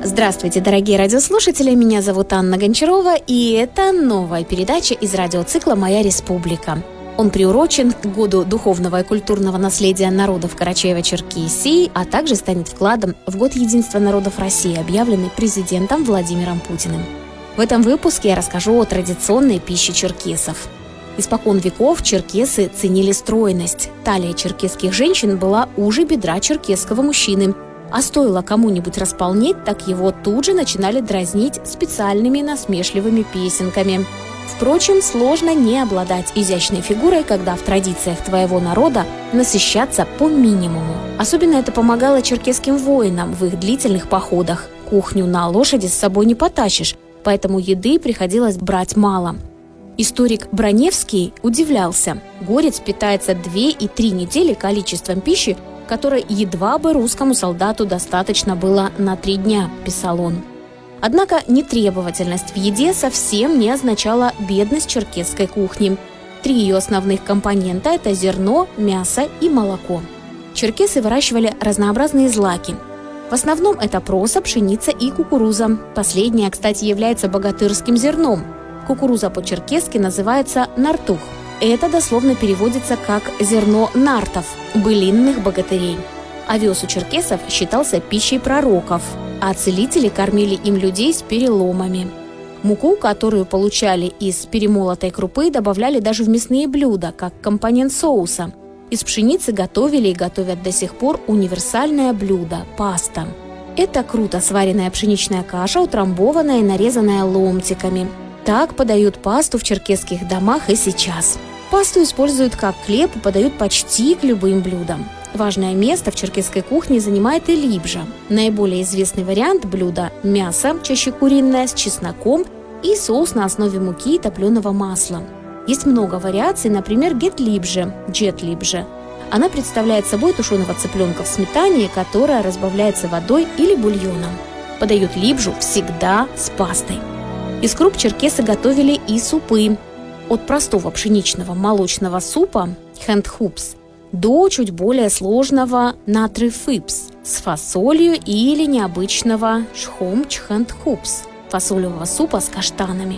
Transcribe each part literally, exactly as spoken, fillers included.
Здравствуйте, дорогие радиослушатели, меня зовут Анна Гончарова, и это новая передача из радиоцикла «Моя республика». Он приурочен к году духовного и культурного наследия народов Карачаево-Черкесии, а также станет вкладом в год единства народов России, объявленный президентом Владимиром Путиным. В этом выпуске я расскажу о традиционной пище черкесов. Испокон веков черкесы ценили стройность. Талия черкесских женщин была уже бедра черкесского мужчины. А стоило кому-нибудь располнеть, так его тут же начинали дразнить специальными насмешливыми песенками. Впрочем, сложно не обладать изящной фигурой, когда в традициях твоего народа насыщаться по минимуму. Особенно это помогало черкесским воинам в их длительных походах. Кухню на лошади с собой не потащишь, поэтому еды приходилось брать мало. Историк Броневский удивлялся. Горец питается две и три недели количеством пищи, которой едва бы русскому солдату достаточно было на три дня, писал он. Однако нетребовательность в еде совсем не означала бедность черкесской кухни. Три ее основных компонента – это зерно, мясо и молоко. Черкесы выращивали разнообразные злаки. В основном это проса, пшеница и кукуруза. Последняя, кстати, является богатырским зерном. Кукуруза по-черкесски называется нартух. Это дословно переводится как «зерно нартов» – былинных богатырей. Овес у черкесов считался пищей пророков, а целители кормили им людей с переломами. Муку, которую получали из перемолотой крупы, добавляли даже в мясные блюда, как компонент соуса. Из пшеницы готовили и готовят до сих пор универсальное блюдо – паста. Это круто сваренная пшеничная каша, утрамбованная и нарезанная ломтиками. Так подают пасту в черкесских домах и сейчас. Пасту используют как хлеб и подают почти к любым блюдам. Важное место в черкесской кухне занимает и либжа. Наиболее известный вариант блюда – мясо, чаще куриное, с чесноком и соус на основе муки и топленого масла. Есть много вариаций, например, гет-либже, джет-либже. Она представляет собой тушеного цыпленка в сметане, которая разбавляется водой или бульоном. Подают либжу всегда с пастой. Из круп черкесы готовили и супы. От простого пшеничного молочного супа хэндхупс до чуть более сложного натрифипс с фасолью или необычного шхомчхэндхупс фасолевого супа с каштанами.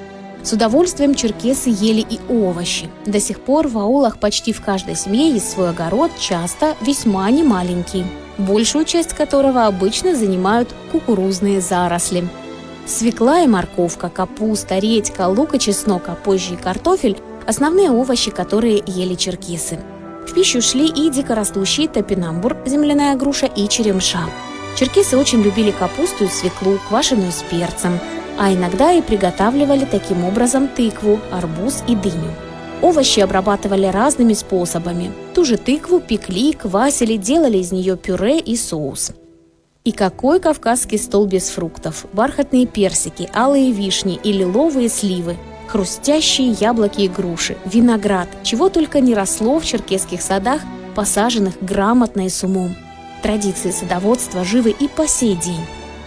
С удовольствием черкесы ели и овощи. До сих пор в аулах почти в каждой семье есть свой огород, часто весьма немаленький, большую часть которого обычно занимают кукурузные заросли. Свекла и морковка, капуста, редька, лук и чеснок, а позже и картофель – основные овощи, которые ели черкесы. В пищу шли и дикорастущие топинамбур, земляная груша и черемша. Черкесы очень любили капусту и свеклу, квашеную с перцем, а иногда и приготавливали таким образом тыкву, арбуз и дыню. Овощи обрабатывали разными способами. Ту же тыкву пекли, квасили, делали из нее пюре и соус. И какой кавказский стол без фруктов? Бархатные персики, алые вишни и лиловые сливы, хрустящие яблоки и груши, виноград, чего только не росло в черкесских садах, посаженных грамотно и с умом. Традиции садоводства живы и по сей день.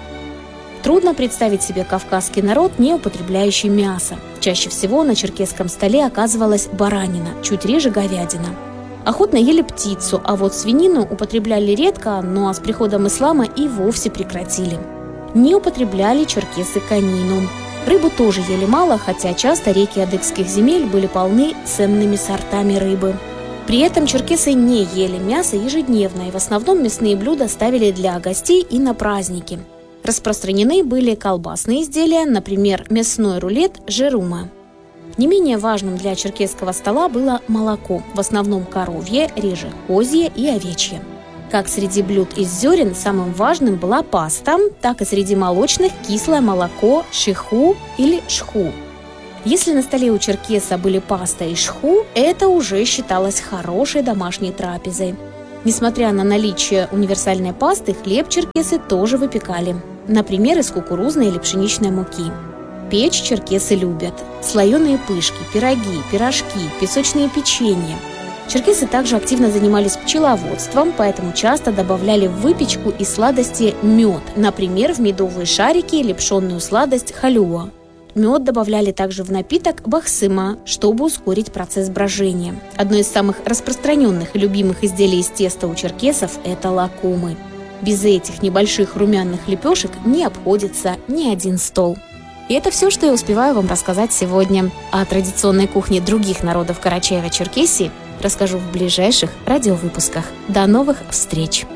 Трудно представить себе кавказский народ, не употребляющий мясо. Чаще всего на черкесском столе оказывалась баранина, чуть реже говядина. Охотно ели птицу, а вот свинину употребляли редко, но с приходом ислама и вовсе прекратили. Не употребляли черкесы конину. Рыбу тоже ели мало, хотя часто реки адыгских земель были полны ценными сортами рыбы. При этом черкесы не ели мясо ежедневно, и в основном мясные блюда ставили для гостей и на праздники. Распространены были колбасные изделия, например, мясной рулет жерума. Не менее важным для черкесского стола было молоко, в основном коровье, реже козье и овечье. Как среди блюд из зерен самым важным была паста, так и среди молочных кислое молоко, шиху или шху. Если на столе у черкеса были паста и шху, это уже считалось хорошей домашней трапезой. Несмотря на наличие универсальной пасты, хлеб черкесы тоже выпекали, например, из кукурузной или пшеничной муки. Печь черкесы любят. Слоеные пышки, пироги, пирожки, песочные печенья. Черкесы также активно занимались пчеловодством, поэтому часто добавляли в выпечку и сладости мед, например, в медовые шарики или пшенную сладость халюа. Мед добавляли также в напиток бахсыма, чтобы ускорить процесс брожения. Одно из самых распространенных и любимых изделий из теста у черкесов – это лакумы. Без этих небольших румяных лепешек не обходится ни один стол. И это все, что я успеваю вам рассказать сегодня. О традиционной кухне других народов Карачаева-Черкесии расскажу в ближайших радиовыпусках. До новых встреч!